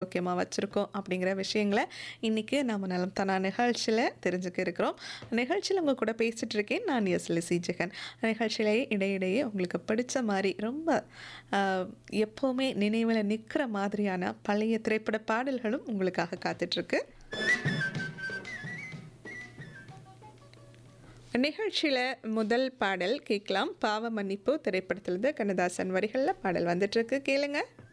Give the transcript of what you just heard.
ஆரோக்கியமாக வச்சுருக்கோம் அப்படிங்கிற விஷயங்களை இன்றைக்கி நம்ம நலம் தானா நிகழ்ச்சியில் தெரிஞ்சுக்க இருக்கிறோம். நிகழ்ச்சியில் உங்கள் கூட பேசிகிட்டு இருக்கேன் நான் எஸ்லிசி ஜெகன். நிகழ்ச்சியிலேயே இடையிடையே உங்களுக்கு பிடிச்ச மாதிரி ரொம்ப எப்போவுமே நினைவில் நிற்கிற மாதிரியான பழைய திரைப்பட பாடல்களும் உங்களுக்காக காத்துட்ருக்கு. நிகழ்ச்சியில் முதல் பாடல் கேட்கலாம். பாவ மன்னிப்பு திரைப்படத்திலிருந்து கண்ணதாசன் வரிகளில் பாடல் வந்துட்டுருக்கு, கேளுங்க.